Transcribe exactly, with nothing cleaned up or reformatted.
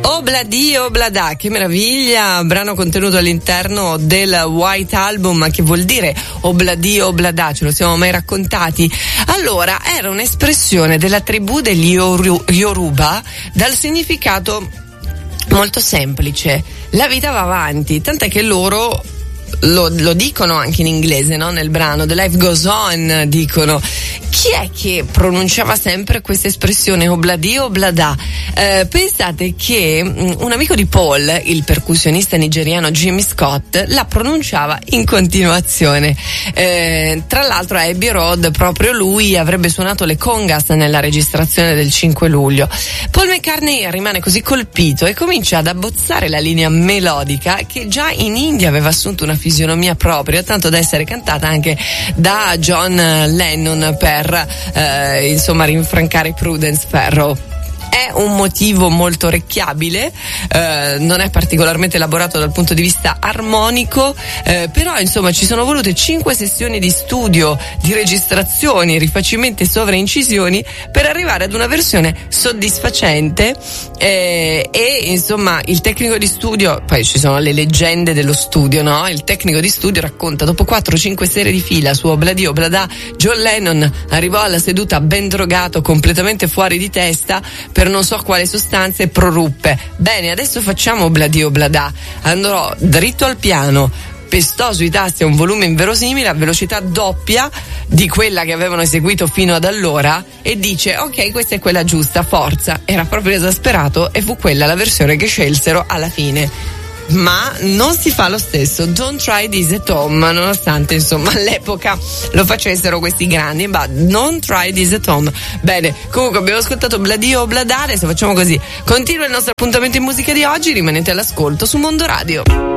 Obladi Oblada, che meraviglia, brano contenuto all'interno del White Album, ma che vuol dire Obladi Oblada, ce lo siamo mai raccontati? Allora, era un'espressione della tribù degli Yoru- Yoruba dal significato molto semplice: la vita va avanti, tant'è che loro Lo, lo dicono anche in inglese, no? Nel brano The Life Goes On dicono. Chi è che pronunciava sempre questa espressione Obladi Oblada? Eh, pensate che un amico di Paul, il percussionista nigeriano Jimmy Scott, la pronunciava in continuazione. Eh, tra l'altro a Abbey Road proprio lui avrebbe suonato le congas nella registrazione del cinque luglio. Paul McCartney rimane così colpito e comincia ad abbozzare la linea melodica che già in India aveva assunto una fisionomia propria, tanto da essere cantata anche da John Lennon per eh, insomma rinfrancare Prudence Farrow. È un motivo molto orecchiabile, eh, non è particolarmente elaborato dal punto di vista armonico, eh, però insomma ci sono volute cinque sessioni di studio, di registrazioni, rifacimenti e sovraincisioni per arrivare ad una versione soddisfacente, eh, e insomma il tecnico di studio, poi ci sono le leggende dello studio, no? Il tecnico di studio racconta: dopo quattro cinque serie di fila su Obladi Oblada, John Lennon arrivò alla seduta ben drogato, completamente fuori di testa per non so quale sostanza, e proruppe: bene, adesso facciamo Obladi Oblada. Andrò dritto al piano, pestò sui tasti a un volume inverosimile, a velocità doppia di quella che avevano eseguito fino ad allora, e dice: ok, questa è quella giusta, forza. Era proprio esasperato e fu quella la versione che scelsero alla fine. Ma non si fa lo stesso. Don't try this at home, nonostante insomma all'epoca lo facessero questi grandi, ma don't try this at home. Bene, comunque abbiamo ascoltato Obladi Oblada, adesso facciamo così: continua il nostro appuntamento in musica di oggi, rimanete all'ascolto su Mondo Radio.